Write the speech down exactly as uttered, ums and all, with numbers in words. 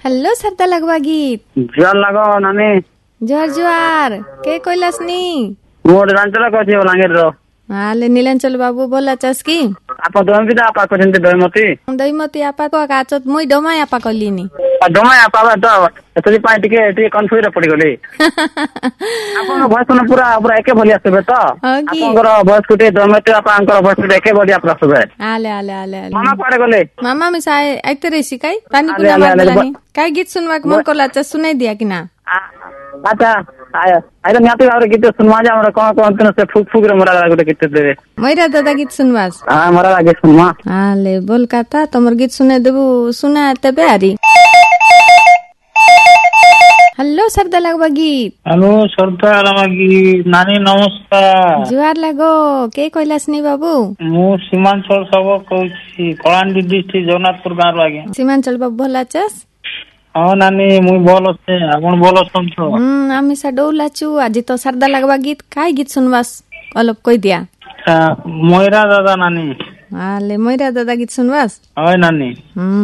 hello सरदा लगवा गीत जुआर लगो नानी जुआर जुआर के कोइलास नी मोर रांचल को छी बलांगीर रो हाले नीलांचल बाबू बोला चस की आप दोम बिदा आपा को जंते दयमती दयमती आपा को काचत मुई डोमा आपा कलिनी डोमा आपा तो एतली पाई टिके टिके कन्फ्यूज पड़ी गली आपन भॉइस न पूरा पूरा एके भली आसबे तो आपनकर भॉइस कुटे दयमती आपनकर भॉइस कुटे एके भली आप आसबे आले आले आले आले मामा पारे गले मामा मी साय आइते रे सिकाई पानी पुना मारलानी काय गीत सुनवा मन कोला च सुनाई दिया कि ना अच्छा आया आइरा म्याती और गीत सुनवा जा हमरा कोन कोन तने से फुक फुक रे मोरा लागो गीत देबे मैरा दादा गीत सुनवास हां मोरा लागे सुनवा हाले बोल काता तमर गीत सुने देबू सुना तबे आरी हेलो सरदा लगवा गीत हेलो सरदा लगवा गीत नानी नमस्कार जुआर लागो के कैलाश नी बाबू मु सीमांचल सब कहूची कलांडी डिस्ट्रिक्ट जगन्नाथपुर गाँव लागे सीमांचल बाबू भला चस हाँ नानी मुई बोल আছে আপন बोल আছেন তো হুম আমি সা ডৌলাচু আজি তো सरदा लगवा गीत काय गीत सुनवास অলপ কই দিয়া ময়রা দাদা নানি আলে ময়রা দাদা গীত सुनवास হয় নানি হুম